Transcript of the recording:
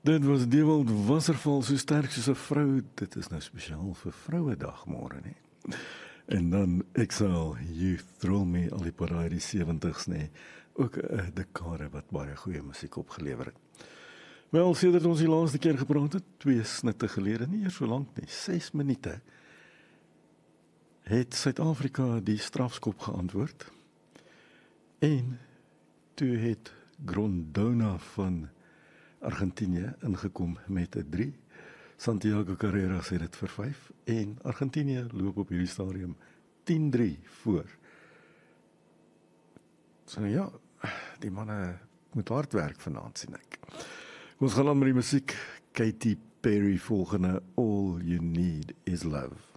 Dit was Dewald Wasserval, so sterk soos 'n vrou. Dit is nou spesiaal vir Vrouedag môre, nee. En dan Exile, You Thrill Me, al die pad die 70's, nee. Ook 'n dekade wat baie goeie musiek opgelewer het. Wel, sedert ons die laaste keer gepraat het, 2 snitte gelede, nie eers so lank nie, 6 minute, het Suid-Afrika die strafskop geantwoord. En toe het Grondona van Argentinië ingekom met 'n 3. Santiago Carreras het dit vir 5 en Argentinië loop op hierdie stadium 10-3 voor. So ja, die manne moet hard werk vanaand, sien ek. Ons gaan aan met die musiek. Katy Perry volgende, All You Need Is Love.